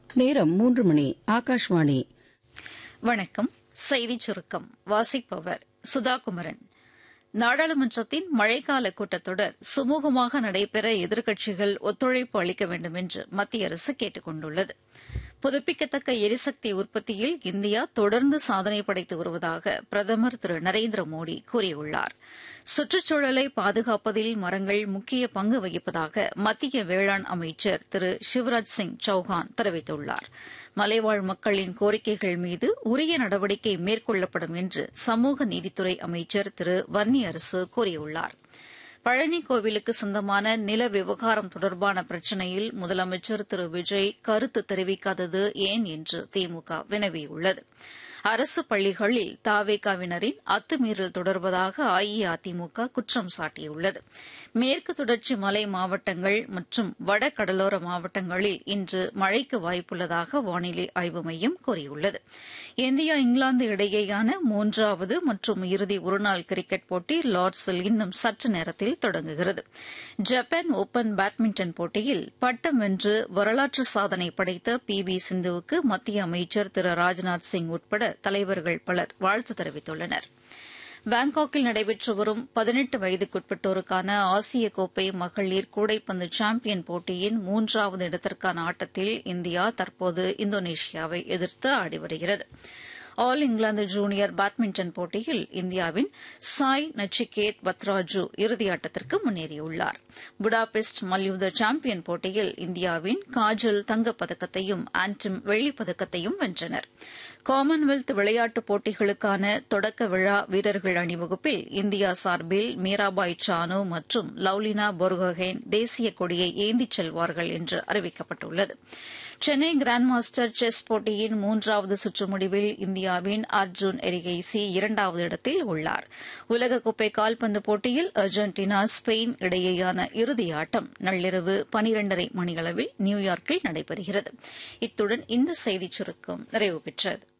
நேரம் 3 மணி. ஆகாஷ்வாணி. வணக்கம். செய்திச் சுருக்கம் வாசிப்பவர் சுதாகுமரன். நாடாளுமன்றத்தின் மழைக்கால கூட்டத்தொடர் சுமூகமாக நடைபெற எதிர்க்கட்சிகள் ஒத்துழைப்பு அளிக்க வேண்டும் என்று மத்திய அரசு கேட்டுக் கொண்டுள்ளது. புதுப்பிக்கத்தக்க எரிசக்தி உற்பத்தியில் இந்தியா தொடர்ந்து சாதனை படைத்து வருவதாக பிரதமர் திரு நரேந்திர மோடி கூறியுள்ளார். சுற்றுச்சூழலை பாதுகாப்பதில் மரங்கள் முக்கிய பங்கு வகிப்பதாக மத்திய வேளாண் அமைச்சர் திரு சிவராஜ் சிங் சௌஹான் தெரிவித்துள்ளார். மலைவாழ் மக்களின் கோரிக்கைகள் மீது உரிய நடவடிக்கை மேற்கொள்ளப்படும் என்று சமூக நீதித்துறை அமைச்சர் திரு வன்னியரசு கூறியுள்ளார். பழனி கோவிலுக்கு சொந்தமான நில விவகாரம் தொடர்பான பிரச்சினையில் முதலமைச்சர் திரு விஜய் கருத்து தெரிவிக்காதது ஏன் என்று திமுக வினவியுள்ளது. அரசு பள்ளிகளில் தாவேகாவினரின் அத்துமீறல் தொடர்வதாக அஇஅதிமுக குற்றம் சாட்டியுள்ளது. மேற்கு தொடர்ச்சி மலை மாவட்டங்கள் மற்றும் வடகடலோர மாவட்டங்களில் இன்று மழைக்கு வாய்ப்புள்ளதாக வானிலை ஆய்வு மையம் கூறியுள்ளது. இந்தியா இங்கிலாந்து இடையேயான 3வது மற்றும் இறுதி ஒருநாள் கிரிக்கெட் போட்டி லார்ட்ஸில் இன்னும் சற்று நேரத்தில் தொடங்குகிறது. ஜப்பான் ஓபன் பேட்மிண்டன் போட்டியில் பட்டம் வென்று வரலாற்று சாதனை படைத்த பி சிந்துவுக்கு மத்திய அமைச்சர் திரு ராஜ்நாத் சிங் உட்பட தலைவர்கள் பலர் வாழ்த்து தெரிவித்துள்ளனர். பாங்காக்கில் நடைபெற்று வரும் 18 வயதுக்குட்பட்டோருக்கான ஆசிய கோப்பை மகளிர் கூடைப்பந்து சாம்பியன் போட்டியின் 3வது இடத்திற்கான ஆட்டத்தில் இந்தியா தற்போது இந்தோனேஷியாவை எதிர்த்து ஆடி வருகிறது. ஆல் இங்கிலாந்து ஜூனியர் பேட்மிண்டன் போட்டியில் இந்தியாவின் சாய் நச்சிகேத் பத்ராஜு இறுதியாட்டத்திற்கு முன்னேறியுள்ளார். புடாபெஸ்ட் மல்யுத்த சாம்பியன் போட்டியில் இந்தியாவின் காஜல் தங்கப்பதக்கத்தையும் ஆன்டிம் வெள்ளிப்பதக்கத்தையும் வென்றனர். காமன்வெல்த் விளையாட்டுப் போட்டிகளுக்கான தொடக்க விழா வீரர்கள் அணிவகுப்பில் இந்தியா சார்பில் மீராபாய் சானு மற்றும் லவ்லினா போர்கோஹேன் தேசிய கொடியை ஏந்திச் செல்வார்கள் என்று அறிவிக்கப்பட்டுள்ளது. சென்னை கிராண்ட் மாஸ்டர் செஸ் போட்டியின் 3வது சுற்று முடிவில் இந்தியாவின் அர்ஜுன் எரிகைசி 2வது இடத்தில் உள்ளார். உலகக்கோப்பை கால்பந்து போட்டியில் அர்ஜென்டினா ஸ்பெயின் இடையேயான இறுதியாட்டம் நள்ளிரவு 12:30 மணியளவில் நியூயார்க்கில் நடைபெறுகிறது. இத்துடன் இந்த செய்திச் சுருக்கம் நிறைவு பெற்றது.